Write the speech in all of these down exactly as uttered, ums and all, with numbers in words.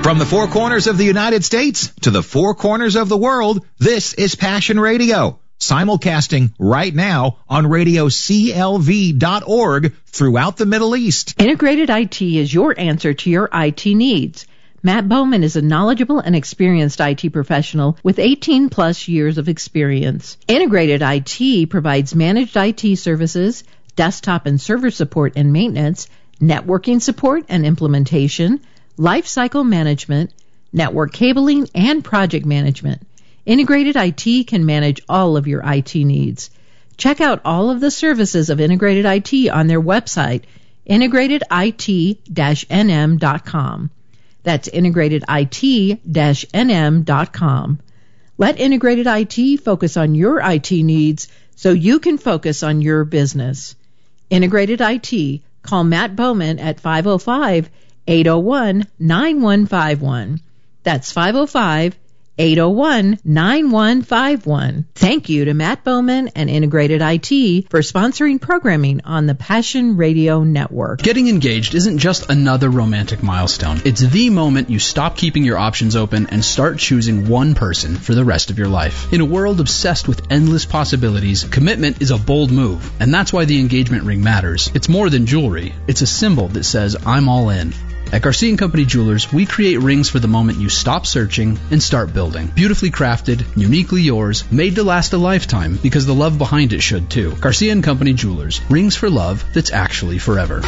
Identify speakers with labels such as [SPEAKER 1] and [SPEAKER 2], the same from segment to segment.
[SPEAKER 1] From the four corners of the United States to the four corners of the world, this is Passion Radio, simulcasting right now on radio C L V dot org throughout the Middle East.
[SPEAKER 2] Integrated I T is your answer to your I T needs. Matt Bowman is a knowledgeable and experienced I T professional with eighteen plus years of experience. Integrated I T provides managed I T services, desktop and server support and maintenance, networking support and implementation, lifecycle management, network cabling, and project management. Integrated I T can manage all of your I T needs. Check out all of the services of Integrated I T on their website, integrated I T dash N M dot com. That's integrated I T dash N M dot com. Let Integrated I T focus on your I T needs so you can focus on your business. Integrated I T. Call Matt Bowman at five oh five, eight oh one, nine one five one. That's five oh five, eight oh one, nine one five one. Thank you to Matt Bowman and Integrated I T for sponsoring programming on the Passion Radio Network.
[SPEAKER 3] Getting engaged isn't just another romantic milestone. It's the moment you stop keeping your options open and start choosing one person for the rest of your life. In a world obsessed with endless possibilities, commitment is a bold move, and that's why the engagement ring matters. It's more than jewelry. It's a symbol that says, I'm all in. At Garcia and Company Jewelers, we create rings for the moment you stop searching and start building. Beautifully crafted, uniquely yours, made to last a lifetime because the love behind it should too. Garcia and Company Jewelers, rings for love that's actually forever.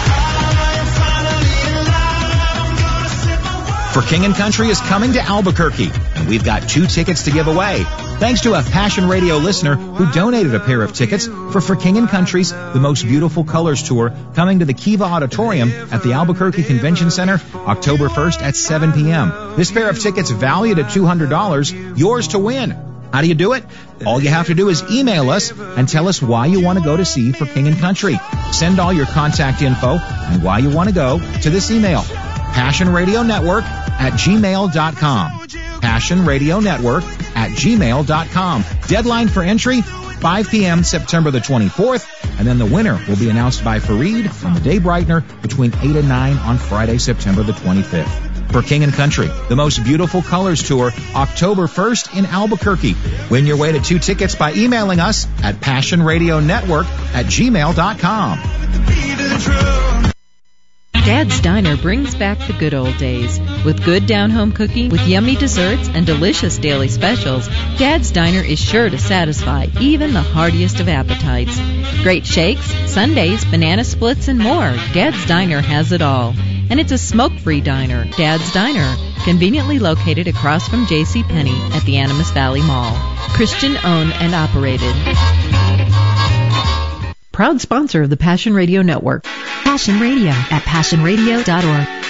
[SPEAKER 1] For King and Country is coming to Albuquerque, and we've got two tickets to give away. Thanks to a Passion Radio listener who donated a pair of tickets for For King and Country's The Most Beautiful Colors Tour, coming to the Kiva Auditorium at the Albuquerque Convention Center October first at seven p.m. This pair of tickets valued at two hundred dollars, yours to win. How do you do it? All you have to do is email us and tell us why you want to go to see For King and Country. Send all your contact info and why you want to go to this email. Passion Radio Network at gmail dot com. Passion Radio Network at gmail dot com. Deadline for entry, five p.m. September the twenty-fourth, and then the winner will be announced by Fareed and the Day Brightener between eight and nine on Friday, September the twenty-fifth. For King and Country, The Most Beautiful Colors Tour, October first in Albuquerque. Win your way to two tickets by emailing us at Passion Radio Network at gmail dot com.
[SPEAKER 2] Dad's Diner brings back the good old days. With good down-home cooking, with yummy desserts, and delicious daily specials, Dad's Diner is sure to satisfy even the heartiest of appetites. Great shakes, sundaes, banana splits, and more. Dad's Diner has it all. And it's a smoke-free diner. Dad's Diner, conveniently located across from J C Penney at the Animas Valley Mall. Christian-owned and operated. Proud sponsor of the Passion Radio Network.
[SPEAKER 4] Passion Radio at passion radio dot org.